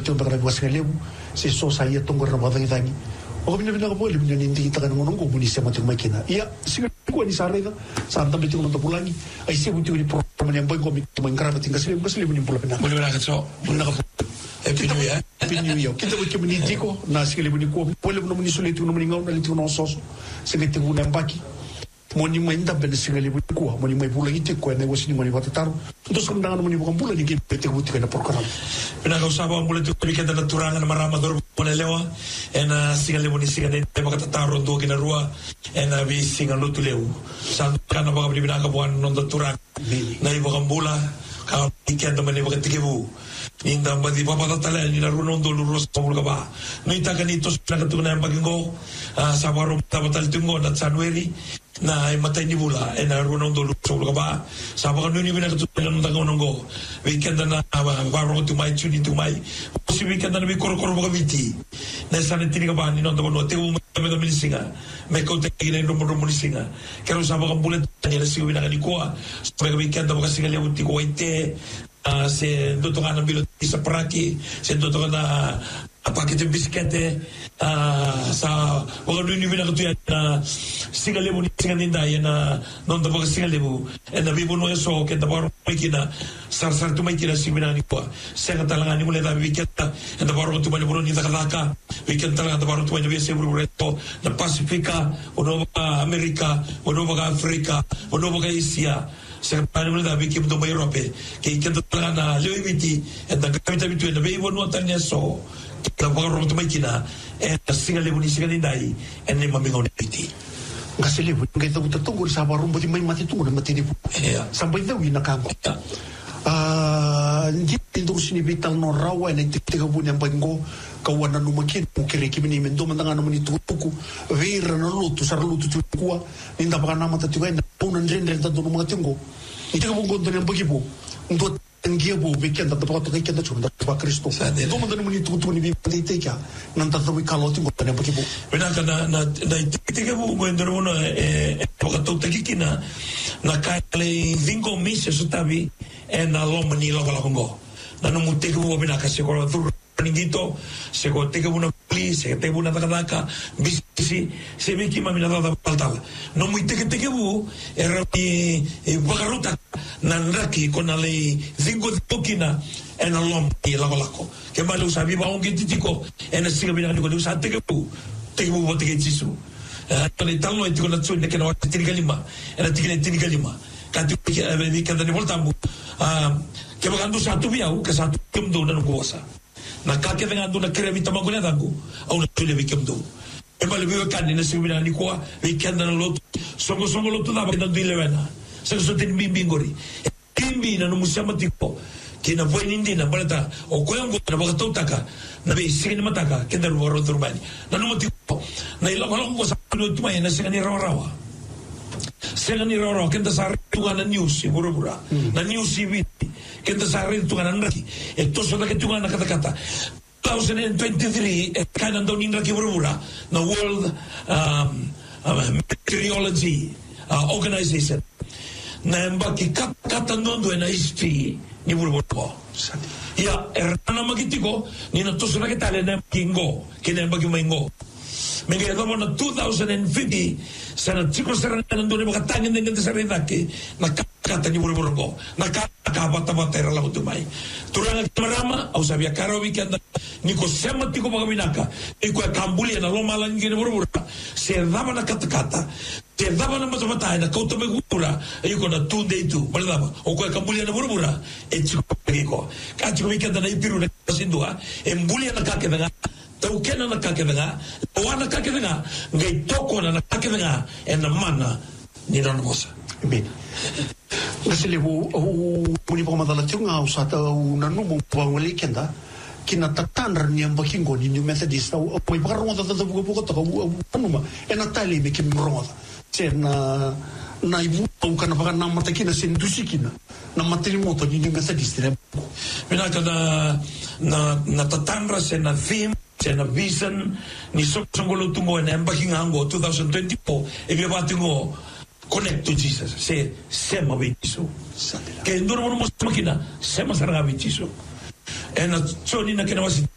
teu para buas que levo se só saía tão gravada daqui o que vinha com ele vinha ninguém tá não com polícia mas tem máquina ia se com a sareda santa betul não pulangi aí se muito de problema yang boi comigo mas grava tem que se levo nem pula pena boleh berangkat so Pinyo kita buat community ko na sekali buni ko boleh buni sulit buni ngau na litu no sos sekali tu buni ambaki moni mai nda ben sekali buni ko moni mai pula itu ko na wasi moni bata taru terus kendangan moni bukan pula ni kita buat kana program pina kau sabah boleh tu kita dah turangan marama dor boleh lewa ena sekali buni sekali baka taru do kina rua ena bi singa lutu leu sandu kana baka bina ka buan non turang na ibu kambula kau ikan teman ibu ketikibu Ninda mbadi papa tatala ni na runon do lurus sa mulga ba. Nita kanito sa katuna ang pagingo sa waro tabatal tungo na January na matay ni bula na runon do lurus sa mulga ba. Sa baka nuni bina katuna ng tagonongo. Weekend na waro tumay chuni tumay. Si weekend na bikoro baka biti. Na sa nitini ka ba ni non tagono te me milisinga. Me ko te kina no milisinga. Kaya sa baka bulan ni na sigo bina kanikuha. Sa weekend na baka singali uti ko ite se dotokan na bilot sa paraki se dotokan na paket biskete sa wala nuni bina katuya na singalebo ni singaninda na non da baka singalebo na bibo no eso que da baro kina sar tu mai kina simina ni ko se ka talanga ni mule da wiketa da baro tu mai bro ni da kaka wiketa da baro tu mai se bro reto na Pasifika o no Amerika o no Afrika o no Asia Sekarang ini dah bikin untuk Europe, kita telah na lewiti, dan kami tapi tu yang lebih buat tanya so, kita bawa orang tu macam mana, singal lebu ni singal indai, ini memang orang lewiti. Nggak lebu, kita betul tunggu sabar rumah di mati tunggu dan mati ni, sampai tahu ini nak apa. Jadi terus ini vital norawa ini tiga bulan yang paling kawanan numakin mukiri kini mendo mantangan nomor itu tuku vera na lutu sar lutu tukua ninda baka nama tatu kan punan render tatu nomor tinggo itu kan bungon dengan begitu untuk tenggia bu bikin tatu baka tukai kita cuma tatu baka Kristo itu mantan nomor itu tuku ni bikin teka nanti tatu kalau tinggo dengan begitu benar karena na tiga bu bukan termono baka tuh teki kina na kali vingo misi sutabi na lomba ni logo lakongo na nomor tiga bu benar kasih kalau tu Ningito, se coteca una police, se te una taka bisi, se ve que mamina da paltal. No muy te bu, era bagaruta nanraki con ale zingo de tokina en el lom y la golako. Que malo sabi ba un gitiko en el siga bina ko usa te bu bote que jisu. Tole talno e tiko na tsu ne que no tiga lima, era tiga lima. Kantu que ave que da voltambu. Que bagando sa tu biau, que sa tu kum na no kuasa. Na kake dengan tu nak kira bita magulnya tanggu, au nak tulis bikin tu. Emang lebih kan ini sih bila ni kuah bikin dan lot, songo lot tu dah kita tu ilewena. Sesuatu bimbing gori, bimbing na numusya matiko. Kina buat ini na balata, o kau yang gua na baga tahu taka, na besi ni mataka, kita luar turban. Na numatiko, na ilang gua sampai tu main na sengani rawa. Sengani rawa, kita sari tu kan news, buru-buru, na news ini. Kita sehari itu kan lagi. Itu sudah kita kan kata-kata. 2023 kan anda ni lagi bermula. The World Meteorology Organization. Nambah kata nondo na isti ni bermula. Ya, erana magitiko ni na tu sudah kita le na kingo, kina bagi maingo. Mengapa dalam 2050 sana chicos serán andando ni makatangin dengan sarita ke nakakata ni buru-buru nakakabata-bata era la utumay turang marama au sabia karo weekend ni ko sema tiko pagaminaka ni ko kambuli na loma langi ni buru-buru se daba na kata-kata se daba na mata-mata na kauto megura ay ko na tunde itu balaba o ko kambuli na buru-buru e chiko ko ka chiko weekend na ipiru na sindua embuli na kakeda tau kena na kakedanga, wana kakedanga, ngai toko na kakedanga, en na mana ni na mosa. Bem, kasi levo o muni pa madala tunga usata o nanu mo pa wali kenda kina tatandra ni ambakingo ni New Methodist o poi parronga da bugo to anuma en atali be kim ronga se na ibu o kana pa na mata kina sendusikina na matrimoto ni New Methodist ne bina kana na tatandra se na theme Sena vision ni songolo tungo na embarking ango 2024 e via batingo connect to Jesus se sema biso ke ndoro mo makina sema sarga biso e na choni na kena wasi